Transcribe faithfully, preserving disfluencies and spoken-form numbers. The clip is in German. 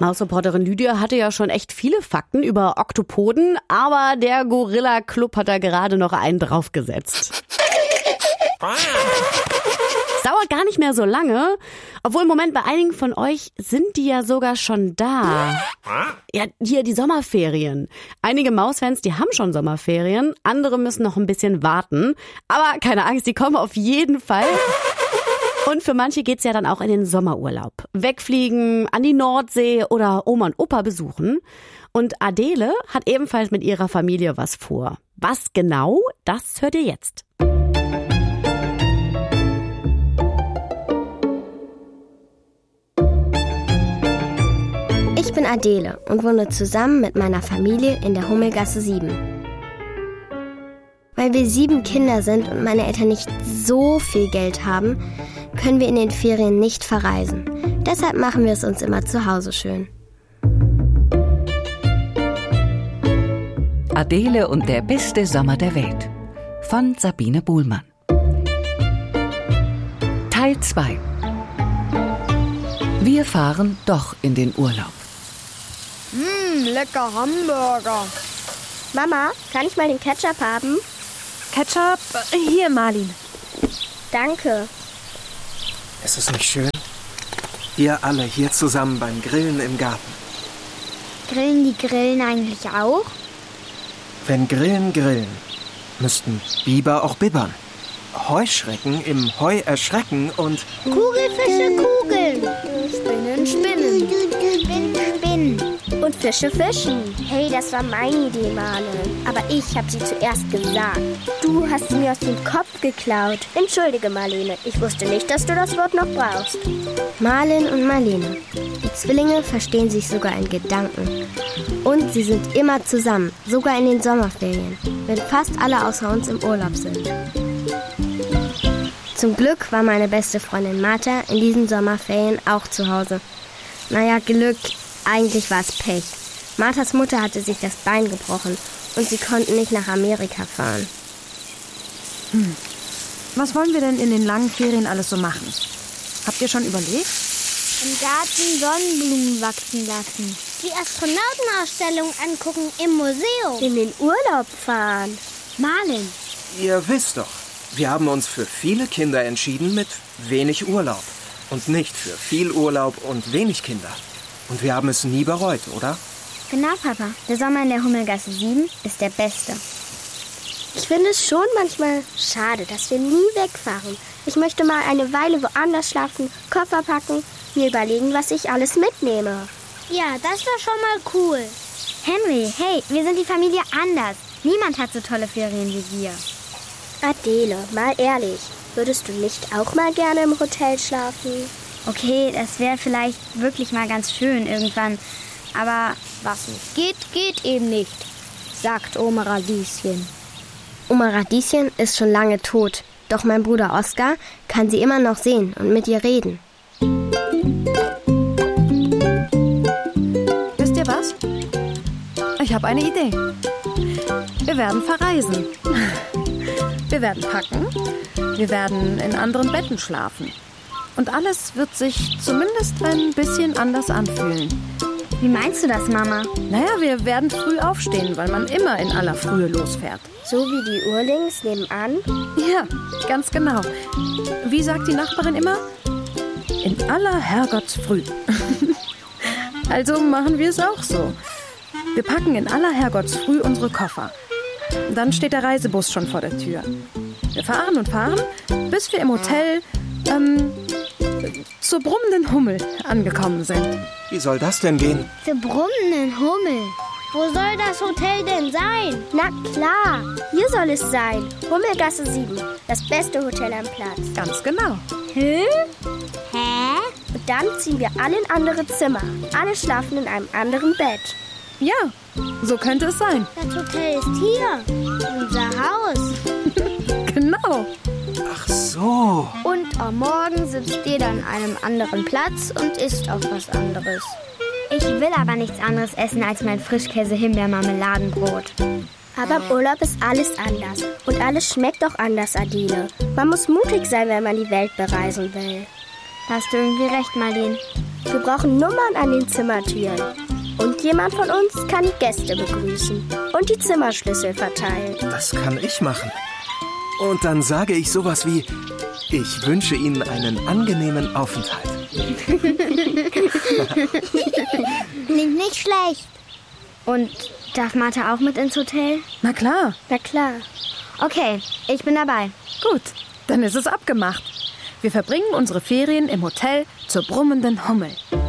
Mausreporterin Lydia hatte ja schon echt viele Fakten über Oktopoden, aber der Gorilla Club hat da gerade noch einen draufgesetzt. Es dauert gar nicht mehr so lange, obwohl im Moment bei einigen von euch sind die ja sogar schon da. Ja, hier die Sommerferien. Einige Mausfans, die haben schon Sommerferien, andere müssen noch ein bisschen warten. Aber keine Angst, die kommen auf jeden Fall. Und für manche geht's ja dann auch in den Sommerurlaub. Wegfliegen, an die Nordsee oder Oma und Opa besuchen. Und Adele hat ebenfalls mit ihrer Familie was vor. Was genau, das hört ihr jetzt. Ich bin Adele und wohne zusammen mit meiner Familie in der Hummelgasse sieben. Weil wir sieben Kinder sind und meine Eltern nicht so viel Geld haben, können wir in den Ferien nicht verreisen. Deshalb machen wir es uns immer zu Hause schön. Adele und der beste Sommer der Welt von Sabine Buhlmann. Teil zwei. Wir fahren doch in den Urlaub. Mmm, lecker Hamburger. Mama, kann ich mal den Ketchup haben? Ketchup? Hier, Marlin. Danke. Ist es nicht schön? Wir alle hier zusammen beim Grillen im Garten. Grillen die Grillen eigentlich auch? Wenn Grillen grillen, müssten Biber auch bibbern. Heuschrecken im Heu erschrecken und... Kugelfische kugeln. Spinnen, spinnen. Spinnen, spinnen. Und Fische fischen. Hey, das war meine Idee, Marlen. Aber ich habe sie zuerst gesagt. Du hast sie mir aus dem Kopf geklaut. Entschuldige, Marlene. Ich wusste nicht, dass du das Wort noch brauchst. Marlen und Marlene. Die Zwillinge verstehen sich sogar in Gedanken. Und sie sind immer zusammen, sogar in den Sommerferien, wenn fast alle außer uns im Urlaub sind. Zum Glück war meine beste Freundin Martha in diesen Sommerferien auch zu Hause. Naja, Glück, eigentlich war es Pech. Marthas Mutter hatte sich das Bein gebrochen und sie konnten nicht nach Amerika fahren. Hm. Was wollen wir denn in den langen Ferien alles so machen? Habt ihr schon überlegt? Im Garten Sonnenblumen wachsen lassen. Die Astronautenausstellung angucken im Museum. In den Urlaub fahren. Malen. Ihr wisst doch, wir haben uns für viele Kinder entschieden mit wenig Urlaub. Und nicht für viel Urlaub und wenig Kinder. Und wir haben es nie bereut, oder? Genau, Papa. Der Sommer in der Hummelgasse sieben ist der beste. Ich finde es schon manchmal schade, dass wir nie wegfahren. Ich möchte mal eine Weile woanders schlafen, Koffer packen, mir überlegen, was ich alles mitnehme. Ja, das war schon mal cool. Henry, hey, wir sind die Familie anders. Niemand hat so tolle Ferien wie wir. Adele, mal ehrlich, würdest du nicht auch mal gerne im Hotel schlafen? Okay, das wäre vielleicht wirklich mal ganz schön irgendwann. Aber was nicht geht, geht eben nicht, sagt Oma Radieschen. Oma Radieschen ist schon lange tot. Doch mein Bruder Oskar kann sie immer noch sehen und mit ihr reden. Wisst ihr was? Ich habe eine Idee. Wir werden verreisen. Wir werden packen. Wir werden in anderen Betten schlafen. Und alles wird sich zumindest ein bisschen anders anfühlen. Wie meinst du das, Mama? Naja, wir werden früh aufstehen, weil man immer in aller Frühe losfährt. So wie die Urlings nebenan? Ja, ganz genau. Wie sagt die Nachbarin immer? In aller Herrgottsfrüh. Also machen wir es auch so. Wir packen in aller Herrgottsfrüh unsere Koffer. Dann steht der Reisebus schon vor der Tür. Wir fahren und fahren, bis wir im Hotel ähm, zur brummenden Hummel angekommen sind. Wie soll das denn gehen? Zur brummenden Hummel? Wo soll das Hotel denn sein? Na klar, hier soll es sein. Hummelgasse sieben, das beste Hotel am Platz. Ganz genau. Hä? Hä? Und dann ziehen wir alle in andere Zimmer. Alle schlafen in einem anderen Bett. Ja, so könnte es sein. Das Hotel ist hier. Unser Haus. Genau. Ach so. Und am Morgen sitzt jeder an einem anderen Platz und isst auch was anderes. Ich will aber nichts anderes essen als mein Frischkäse-Himbeer-Marmeladenbrot. Aber im Urlaub ist alles anders. Und alles schmeckt auch anders, Adele. Man muss mutig sein, wenn man die Welt bereisen will. Da hast du irgendwie recht, Marlene. Wir brauchen Nummern an den Zimmertüren. Und jemand von uns kann die Gäste begrüßen und die Zimmerschlüssel verteilen. Das kann ich machen. Und dann sage ich sowas wie, ich wünsche Ihnen einen angenehmen Aufenthalt. Klingt nicht schlecht. Und darf Martha auch mit ins Hotel? Na klar. Na klar. Okay, ich bin dabei. Gut, dann ist es abgemacht. Wir verbringen unsere Ferien im Hotel zur brummenden Hummel.